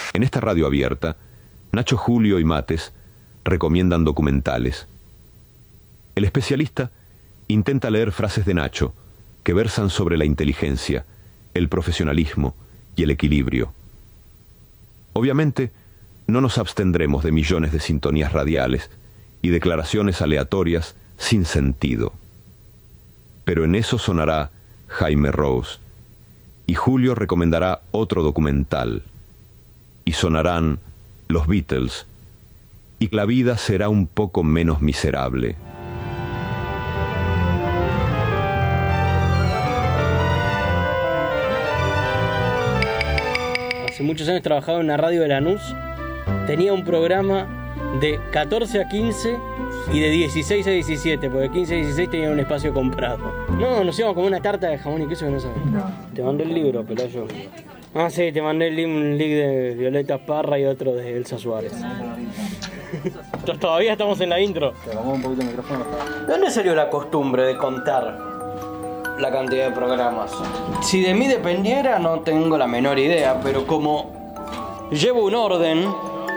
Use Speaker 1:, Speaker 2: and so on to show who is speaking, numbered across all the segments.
Speaker 1: En esta radio abierta, Nacho, Julio y Mates recomiendan documentales. El especialista intenta leer frases de Nacho que versan sobre la inteligencia, el profesionalismo y el equilibrio. Obviamente, no nos abstendremos de millones de sintonías radiales y declaraciones aleatorias sin sentido. Pero en eso sonará Jaime Rose, y Julio recomendará otro documental, y sonarán los Beatles, y la vida será un poco menos miserable.
Speaker 2: Hace muchos años trabajaba en una radio de Lanús. Tenía un programa de 14 a 15 y de 16 a 17, porque 15 a 16 tenía un espacio comprado. No, nos íbamos como una tarta de jamón y queso que no sabes. No. Te mandé el libro, Pelayo. Ah, sí, te mandé un link de Violeta Parra y otro de Elsa Suárez. Todavía estamos en la intro.
Speaker 3: Te vamos un poquito el micrófono.
Speaker 2: ¿De dónde salió la costumbre de contar la cantidad de programas? Si de mí dependiera, no tengo la menor idea, pero como llevo un orden,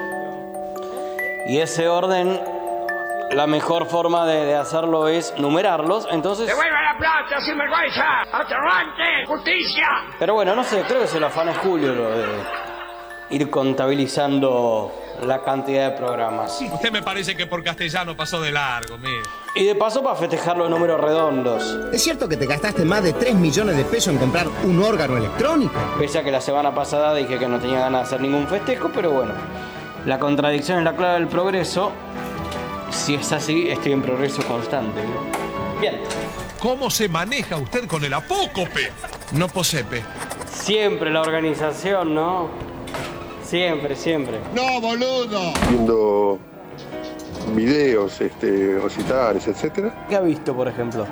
Speaker 2: y ese orden, la mejor forma de hacerlo es numerarlos, entonces...
Speaker 4: ¡Devuelva la plata, sinvergüenza! ¡Aterrante! ¡Justicia!
Speaker 2: Pero bueno, no sé, creo que se lo afana Julio lo de ir contabilizando la cantidad de programas.
Speaker 5: Usted me parece que por castellano pasó de largo, mire.
Speaker 2: Y de paso para festejar los números redondos.
Speaker 6: ¿Es cierto que te gastaste más de 3 millones de pesos en comprar un órgano electrónico?
Speaker 2: Pese a que la semana pasada dije que no tenía ganas de hacer ningún festejo, pero bueno. La contradicción es la clave del progreso. Si es así, estoy en progreso constante, ¿no? Bien.
Speaker 5: ¿Cómo se maneja usted con el apócope? No posepe.
Speaker 2: Siempre la organización, ¿no? Siempre, siempre.
Speaker 5: ¡No, boludo!
Speaker 7: Viendo videos, recitales, etcétera.
Speaker 2: ¿Qué ha visto, por ejemplo?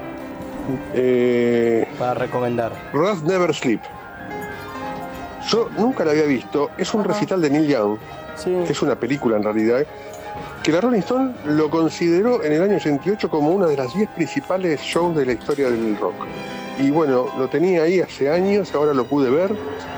Speaker 2: Para recomendar.
Speaker 7: Rust Never Sleep. Yo nunca la había visto. Es un recital de Neil Young.
Speaker 2: Sí.
Speaker 7: Que es una película en realidad. Que la Rolling Stone lo consideró en el año 88 como una de las 10 principales shows de la historia del rock. Y bueno, lo tenía ahí hace años, ahora lo pude ver.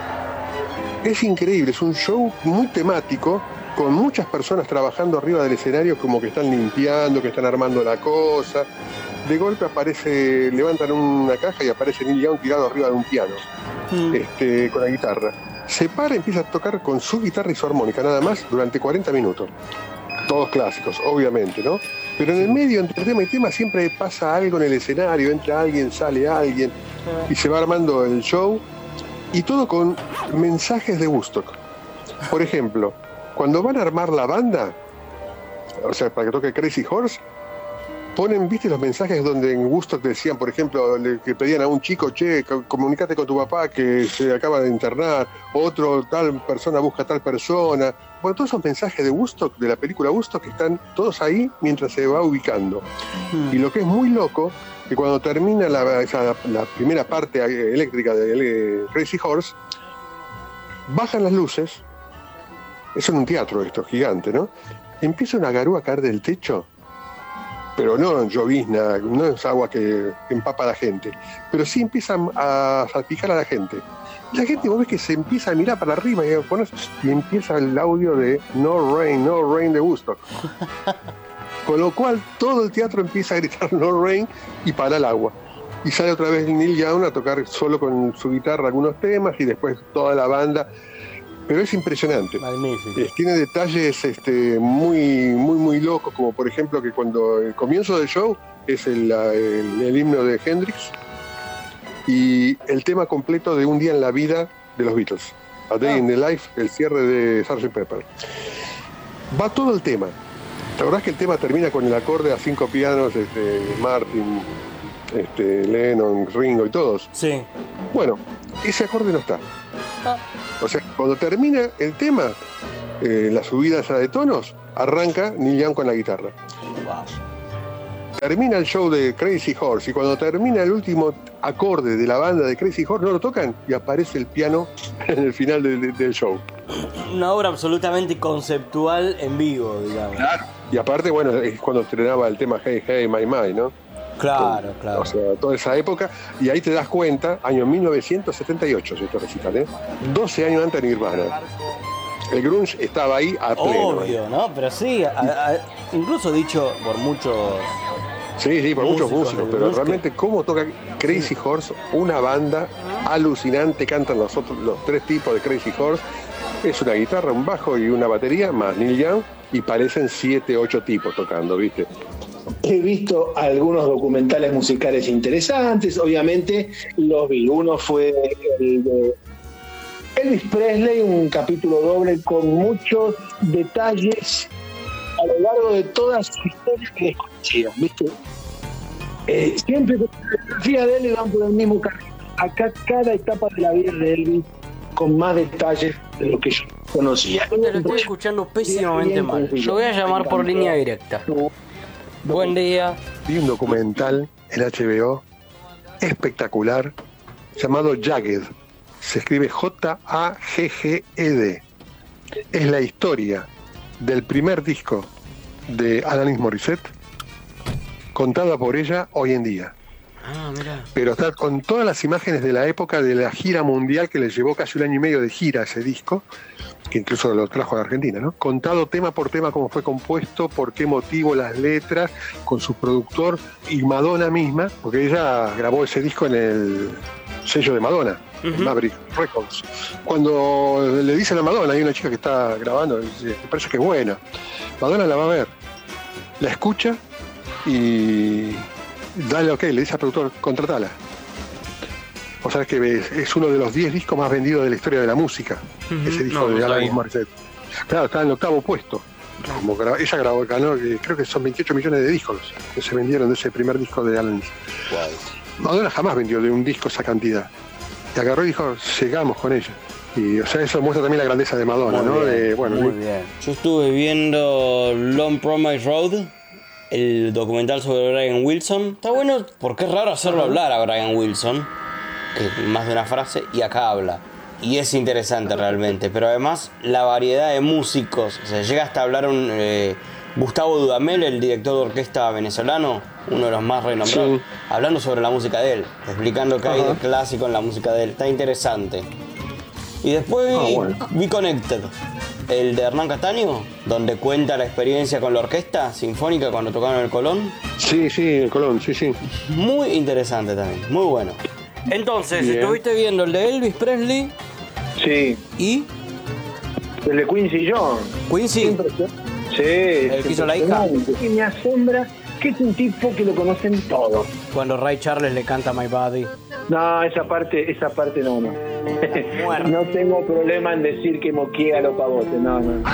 Speaker 7: Es increíble, es un show muy temático, con muchas personas trabajando arriba del escenario, como que están limpiando, que están armando la cosa. De golpe levantan una caja y aparece Neil Young tirado arriba de un piano, con la guitarra. Se para y empieza a tocar con su guitarra y su armónica, nada más, durante 40 minutos. Todos clásicos, obviamente, ¿no? Pero en el medio, entre tema y tema, siempre pasa algo en el escenario, entra alguien, sale alguien, y se va armando el show. Y todo con mensajes de Woodstock. Por ejemplo, cuando van a armar la banda, o sea, para que toque Crazy Horse, ponen, viste, los mensajes donde en Woodstock decían, por ejemplo, que pedían a un chico, che, comunicate con tu papá que se acaba de internar, otro, tal persona busca a tal persona. Bueno, todos esos mensajes de Woodstock, de la película Woodstock, están todos ahí mientras se va ubicando. Y lo que es muy loco, que cuando termina la primera parte eléctrica de Crazy Horse, bajan las luces, es en un teatro esto, gigante, ¿no? Empieza una garúa a caer del techo, pero no llovizna, no es agua que empapa a la gente, pero sí empiezan a salpicar a la gente. Y la gente, vos ves que se empieza a mirar para arriba y empieza el audio de No Rain de Woodstock. Con lo cual todo el teatro empieza a gritar No Rain y para el agua. Y sale otra vez Neil Young a tocar solo con su guitarra algunos temas y después toda la banda. Pero es impresionante.
Speaker 2: Magnífico.
Speaker 7: Tiene detalles muy locos, como por ejemplo que cuando el comienzo del show es el himno de Hendrix y el tema completo de Un día en la vida de los Beatles. A Day in the Life, el cierre de Sgt. Pepper. Va todo el tema. ¿Te acordás que el tema termina con el acorde a 5 pianos, Martin, Lennon, Ringo y todos?
Speaker 2: Sí.
Speaker 7: Bueno, ese acorde no está. O sea, cuando termina el tema, la subida esa de tonos, arranca Neil Young con la guitarra.
Speaker 2: Wow.
Speaker 7: Termina el show de Crazy Horse y cuando termina el último acorde de la banda de Crazy Horse no lo tocan y aparece el piano en el final del show.
Speaker 2: Una obra absolutamente conceptual en vivo, digamos.
Speaker 7: Claro. Y aparte, bueno, es cuando estrenaba el tema Hey Hey My My, ¿no?
Speaker 2: Claro, claro.
Speaker 7: O sea, toda esa época, y ahí te das cuenta, año 1978, si esto recital, 12 años antes de Nirvana. El grunge estaba ahí a pleno.
Speaker 2: Obvio, ¿no? Pero sí, incluso dicho por muchos...
Speaker 7: Sí, por muchos músicos, pero
Speaker 2: grunge
Speaker 7: realmente cómo toca Crazy Horse, una banda alucinante, cantan los tres tipos de Crazy Horse, es una guitarra, un bajo y una batería, más Neil Young, y parecen 7, 8 tipos tocando, ¿viste?
Speaker 3: He visto algunos documentales musicales interesantes, obviamente los vi. Uno fue el de Elvis Presley, un capítulo doble con muchos detalles a lo largo de toda su historia que desconocían, ¿viste? Siempre con la biografía de él van por el mismo camino. Acá cada etapa de la vida de Elvis con más detalles de lo que yo conocía.
Speaker 2: Te lo estoy escuchando pésimamente mal. Yo voy a llamar por línea directa. Buen día.
Speaker 7: Vi un documental en HBO espectacular llamado Jagged. Se escribe Jagged. Es la historia del primer disco de Alanis Morissette contada por ella hoy en día.
Speaker 2: Mira.
Speaker 7: Pero está con todas las imágenes de la época de la gira mundial que le llevó casi 1 año y medio de gira ese disco, que incluso lo trajo a Argentina, ¿no? Contado tema por tema cómo fue compuesto, por qué motivo, las letras, con su productor y Madonna misma, porque ella grabó ese disco en el sello de Madonna, Maverick Records. Cuando le dicen a Madonna, hay una chica que está grabando, dice, me parece que es buena. Madonna la va a ver, la escucha y dale ok, le dice al productor, contratala. O sea, es que es uno de los 10 discos más vendidos de la historia de la música, ese disco de Alanis Morissette. Claro, está en el 8º puesto. Como ella ganó, creo que son 28 millones de discos que se vendieron de ese primer disco de Alanis. Wow. Madonna jamás vendió de un disco esa cantidad. Y agarró y dijo, llegamos con ella. Y o sea, eso muestra también la grandeza de Madonna,
Speaker 2: muy
Speaker 7: ¿no?
Speaker 2: Bien, muy bien. Yo estuve viendo Long Promise Road, el documental sobre Brian Wilson. Está bueno porque es raro hacerlo hablar a Brian Wilson, que es más de una frase, y acá habla. Y es interesante realmente, pero además la variedad de músicos. O sea, llega hasta hablar Gustavo Dudamel, el director de orquesta venezolano, uno de los más renombrados, sí, hablando sobre la música de él, explicando qué hay de clásico en la música de él. Está interesante. Y después vi Connected, el de Hernán Castaño, donde cuenta la experiencia con la orquesta sinfónica cuando tocaron en el Colón.
Speaker 7: Sí, el Colón, sí.
Speaker 2: Muy interesante también, muy bueno. Entonces, bien, estuviste viendo el de Elvis Presley.
Speaker 3: Sí.
Speaker 2: ¿Y?
Speaker 3: El de Quincy Jones.
Speaker 2: ¿Quincy?
Speaker 3: Sí.
Speaker 2: ¿El que hizo la hija?
Speaker 3: Y me asombra que es un tipo que lo conocen todos.
Speaker 2: Cuando Ray Charles le canta My Body.
Speaker 3: No, esa parte no. No tengo problema en decir que moquea los pavotes, no.